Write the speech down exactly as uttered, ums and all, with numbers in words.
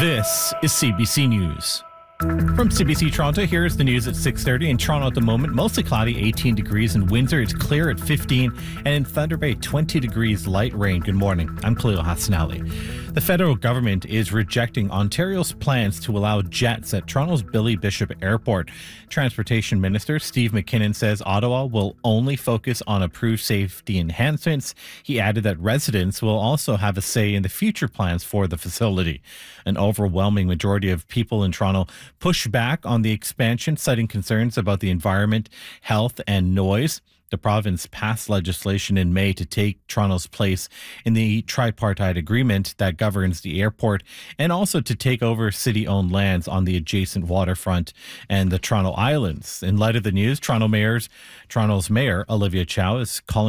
This is C B C News. From C B C Toronto, here's the news at six thirty. In Toronto at the moment, mostly cloudy, eighteen degrees. In Windsor, it's clear at fifteen. And in Thunder Bay, twenty degrees, light rain. Good morning. I'm Khalil Hassanali. The federal government is rejecting Ontario's plans to allow jets at Toronto's Billy Bishop Airport. Transportation Minister Steve McKinnon says Ottawa will only focus on approved safety enhancements. He added that residents will also have a say in the future plans for the facility. An overwhelming majority of people in Toronto push back on the expansion, citing concerns about the environment, health, and noise. The province passed legislation in May to take Toronto's place in the tripartite agreement that governs the airport, and also to take over city-owned lands on the adjacent waterfront and the Toronto Islands. In light of the news, Toronto Mayor's Toronto's Mayor Olivia Chow is calling